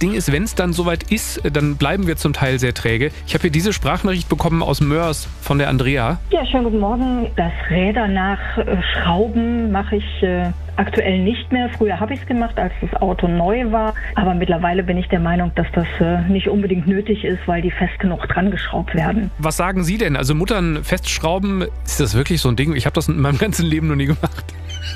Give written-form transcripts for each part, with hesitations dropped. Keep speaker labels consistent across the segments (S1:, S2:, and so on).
S1: Ding ist, wenn es dann soweit ist, dann bleiben wir zum Teil sehr träge. Ich habe hier diese Sprachnachricht bekommen aus Mörs von der Andrea.
S2: Ja, schönen guten Morgen. Das Räder nachschrauben mache ich aktuell nicht mehr. Früher habe ich es gemacht, als das Auto neu war. Aber mittlerweile bin ich der Meinung, dass das nicht unbedingt nötig ist, weil die fest genug dran geschraubt werden.
S1: Was sagen Sie denn? Also Muttern festschrauben, ist das wirklich so ein Ding? Ich habe das in meinem ganzen Leben noch nie gemacht.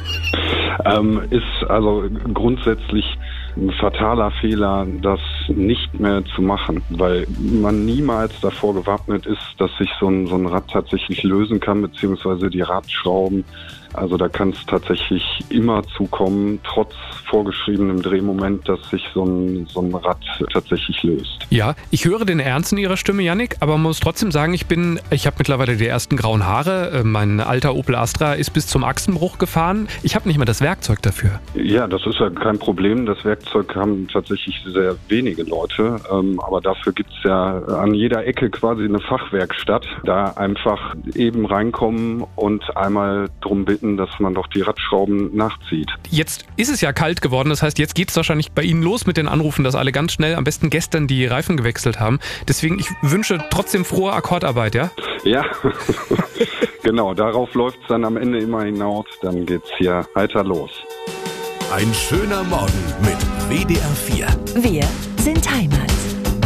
S3: Ist also grundsätzlich ein fataler Fehler, das nicht mehr zu machen, weil man niemals davor gewappnet ist, dass sich so ein Rad tatsächlich lösen kann, beziehungsweise die Radschrauben. Also da kann es tatsächlich immer zukommen, trotz vorgeschriebenem Drehmoment, dass sich so ein Rad tatsächlich löst.
S1: Ja, ich höre den Ernst in Ihrer Stimme, Yannick, aber man muss trotzdem sagen, ich habe mittlerweile die ersten grauen Haare. Mein alter Opel Astra ist bis zum Achsenbruch gefahren. Ich habe nicht mehr das Werkzeug dafür.
S3: Ja, das ist ja kein Problem. Das Werkzeug haben tatsächlich sehr wenige Leute. Aber dafür gibt's ja an jeder Ecke quasi eine Fachwerkstatt. Da einfach eben reinkommen und einmal drum bitten, dass man doch die Radschrauben nachzieht.
S1: Jetzt ist es ja kalt geworden, das heißt, jetzt geht es wahrscheinlich bei Ihnen los mit den Anrufen, dass alle ganz schnell, am besten gestern, die Reifen gewechselt haben. Deswegen, ich wünsche trotzdem frohe Akkordarbeit, ja?
S3: Ja, genau, darauf läuft es dann am Ende immer hinaus, dann geht's hier heiter los.
S4: Ein schöner Morgen mit WDR 4.
S5: Wir sind Heimat.